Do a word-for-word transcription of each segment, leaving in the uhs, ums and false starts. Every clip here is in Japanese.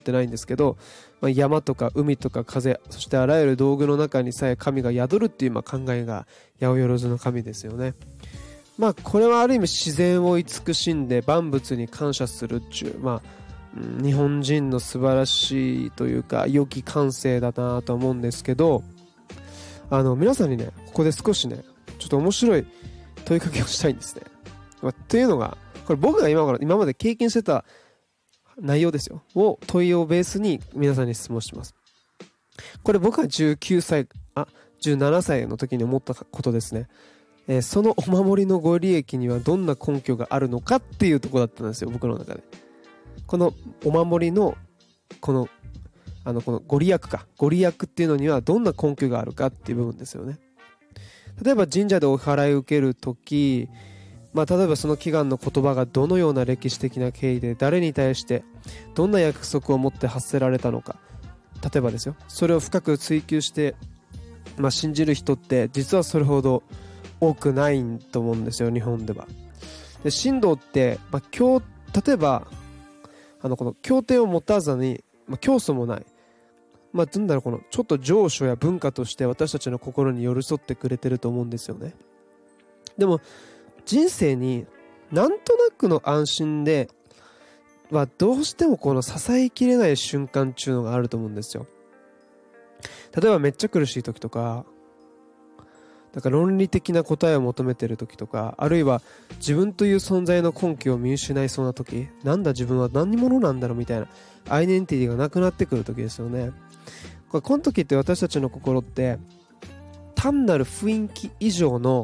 ってないんですけど、まあ、山とか海とか風、そしてあらゆる道具の中にさえ神が宿るっていうまあ考えが八百万の神ですよね。まあこれはある意味自然を慈しんで万物に感謝するっちゅう、まあ、うん、日本人の素晴らしいというか良き感性だなと思うんですけど、あの皆さんにねここで少しねちょっと面白い問いかけをしたいんですね。まあ、というのがこれ僕が今から今まで経験してた内容ですよを問いをベースに皆さんに質問します。これ僕がじゅうきゅうさいあじゅうななさいの時に思ったことですね。えー、そのお守りのご利益にはどんな根拠があるのかっていうところだったんですよ、僕の中で。このお守りのこのあのこのご利益かご利益っていうのにはどんな根拠があるかっていう部分ですよね。例えば神社でお祓いを受けるとき、まあ、例えばその祈願の言葉がどのような歴史的な経緯で誰に対してどんな約束を持って発せられたのか、例えばですよ、それを深く追求して、まあ、信じる人って実はそれほど多くないと思うんですよ、日本では。で神道って、まあ、教例えばあのこの経典を持たずに、まあ、教祖もない、まあ、なんだろう、このちょっと情緒や文化として私たちの心に寄り添ってくれてると思うんですよね。でも人生になんとなくの安心ではどうしてもこの支えきれない瞬間っていうのがあると思うんですよ。例えばめっちゃ苦しい時とか、だから論理的な答えを求めてる時とか、あるいは自分という存在の根拠を見失いそうな時、なんだ自分は何者なんだろうみたいなアイデンティティがなくなってくる時ですよね。これこの時って私たちの心って単なる雰囲気以上の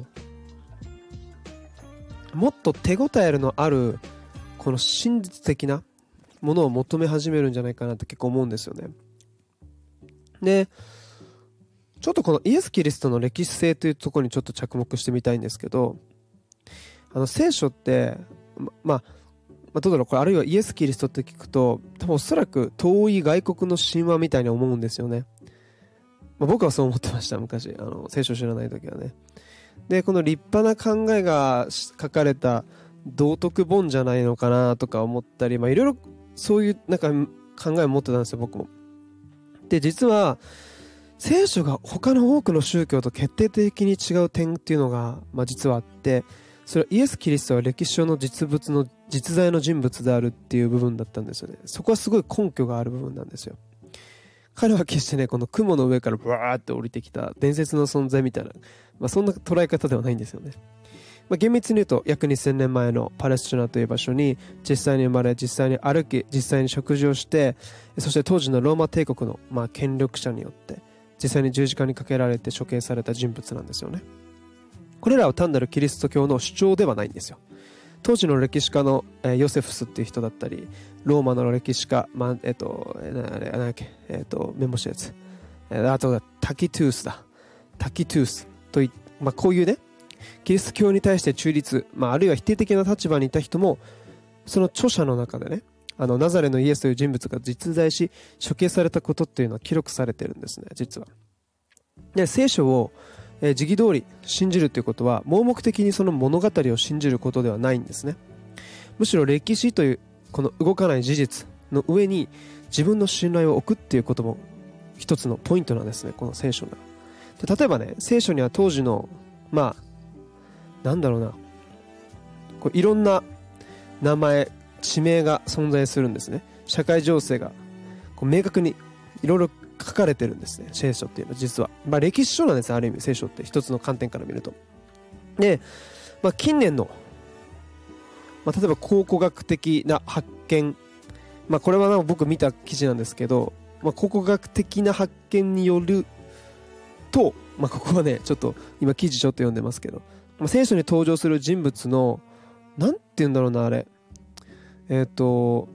もっと手応えのあるこの真実的なものを求め始めるんじゃないかなって結構思うんですよね。でちょっとこのイエス・キリストの歴史性というところにちょっと着目してみたいんですけど、あの聖書ってま、まあ、まあ、どうだろう、これあるいはイエス・キリストって聞くと多分おそらく遠い外国の神話みたいに思うんですよね。まあ、僕はそう思ってました、昔あの聖書知らない時はね。でこの立派な考えが書かれた道徳本じゃないのかなとか思ったり、まあいろいろそういうなんか考えを持ってたんですよ、僕も。で実は聖書が他の多くの宗教と決定的に違う点っていうのが、まあ、実はあって、それはイエス・キリストは歴史上の実物の実在の人物であるっていう部分だったんですよね。そこはすごい根拠がある部分なんですよ。彼は決してねこの雲の上からブワーって降りてきた伝説の存在みたいな、まあ、そんな捉え方ではないんですよね。まあ、厳密に言うと約にせんねんまえのパレスチナという場所に実際に生まれ、実際に歩き、実際に食事をして、そして当時のローマ帝国のまあ権力者によって実際に十字架にかけられて処刑された人物なんですよね。これらは単なるキリスト教の主張ではないんですよ。当時の歴史家の、えー、ヨセフスっていう人だったり、ローマの歴史家、まあ、えっ、ー、と、えー、あれ、なんだっけ、えっ、ー、と、メモしたやつ。えー、あと、タキトゥースだ。タキトゥースとい、まあ、こういうね、キリスト教に対して中立、まあ、あるいは否定的な立場にいた人も、その著者の中でね、あの、ナザレのイエスという人物が実在し、処刑されたことっていうのは記録されてるんですね、実は。で、聖書を、えー、時期通り信じるということは盲目的にその物語を信じることではないんですね。むしろ歴史というこの動かない事実の上に自分の信頼を置くっていうことも一つのポイントなんですね、この聖書が。で例えばね、聖書には当時のまあなんだろうなこういろんな名前地名が存在するんですね。社会情勢がこう明確にいろいろ書かれてるんですね、聖書っていうのは実は。まあ歴史書なんですよ、ある意味聖書って一つの観点から見ると。で、まあ、近年の、まあ、例えば考古学的な発見、まあこれは僕見た記事なんですけど、まあ、考古学的な発見によると、まあここはねちょっと今記事ちょっと読んでますけど、まあ、聖書に登場する人物のなんて言うんだろうなあれえっ、ー、と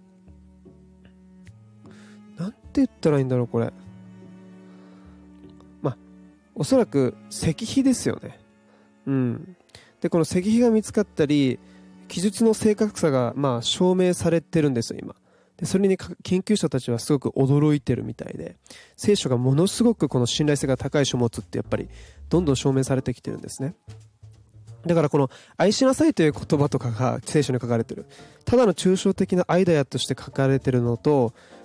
なんて言ったらいいんだろうこれ。まあおそらく石碑ですよね。うん。でこの石碑が見つかったり記述の正確さがまあ証明されてるんですよ今。でそれに研究者たちはすごく驚いてるみたいで、聖書がものすごくこの信頼性が高い書物ってやっぱりどんどん証明されてきてるんですね。だからこの愛しなさいという言葉とかが聖書に書かれてるただの抽象的なアイデアとして書かれてるのと、